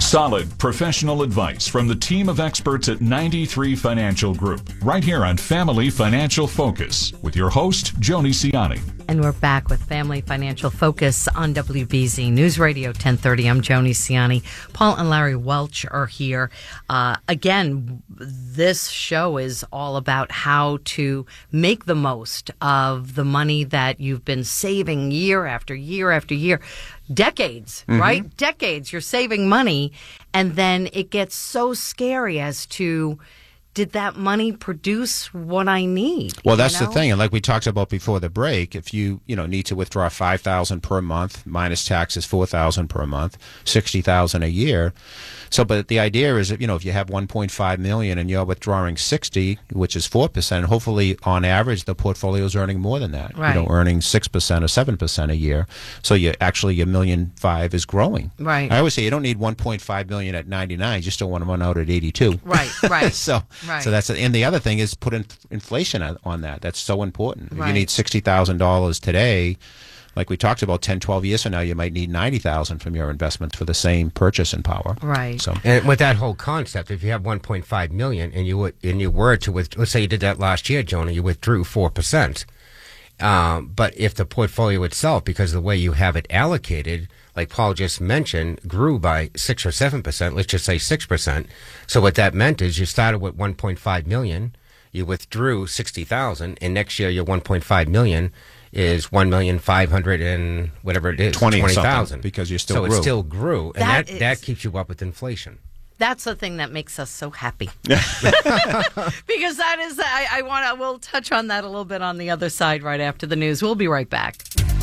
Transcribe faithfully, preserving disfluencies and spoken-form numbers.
Solid professional advice from the team of experts at ninety-three Financial Group, right here on Family Financial Focus with your host, Joni Ciani. And we're back with Family Financial Focus on W B Z News Radio ten thirty. I'm Joni Ciani. Paul and Larry Welch are here. Uh, again, this show is all about how to make the most of the money that you've been saving year after year after year. Decades, mm-hmm. right? Decades. You're saving money, and then it gets so scary as to, did that money produce what I need? Well, that's you know? the thing. And like we talked about before the break, if you, you know, need to withdraw five thousand dollars per month, minus taxes four thousand dollars per month, sixty thousand dollars a year. So, but the idea is, you know, if you have one point five million dollars and you're withdrawing sixty, which is four percent, hopefully on average the portfolio is earning more than that. Right. You know, earning six percent or seven percent a year. So you actually your million five is growing. Right. I always say you don't need one point five million dollars at ninety-nine, you just don't want to run out at eighty-two. Right, right. so, right. so that's, and the other thing is put in inflation on that. That's so important. If right. you need sixty thousand dollars today, like we talked about ten, twelve years from now, you might need ninety thousand dollars from your investments for the same purchasing power. Right. So, and with that whole concept, if you have one point five million dollars and you would, and you were to with, let's say you did that last year, Jonah, you withdrew four percent. Um, but if the portfolio itself, because of the way you have it allocated, like Paul just mentioned, grew by six or seven percent, let's just say six percent. So what that meant is you started with one point five million dollars, you withdrew sixty thousand dollars, and next year your one point five million dollars is one million five hundred and whatever it is, twenty thousand, because you still so grew. it still grew, and That that, is- that keeps you up with inflation. That's the thing that makes us so happy. Because that is, I, I want to, we'll touch on that a little bit on the other side right after the news. We'll be right back.